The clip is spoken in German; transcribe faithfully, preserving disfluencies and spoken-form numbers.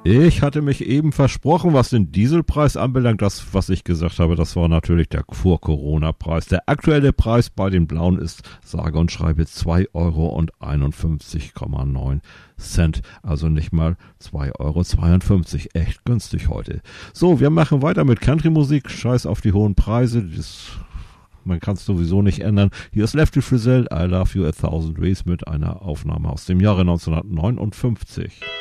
Ich hatte mich eben versprochen, was den Dieselpreis anbelangt. Das, was ich gesagt habe, das war natürlich der Vor-Corona-Preis. Der aktuelle Preis bei den Blauen ist sage und schreibe zwei Euro einundfünfzig Komma neun Cent. Also nicht mal zwei Euro zweiundfünfzig. Echt günstig heute. So, wir machen weiter mit Country-Musik. Scheiß auf die hohen Preise. Das, man kann es sowieso nicht ändern. Hier ist Lefty Frizzell, I Love You a Thousand Ways mit einer Aufnahme aus dem Jahre neunzehnhundertneunundfünfzig.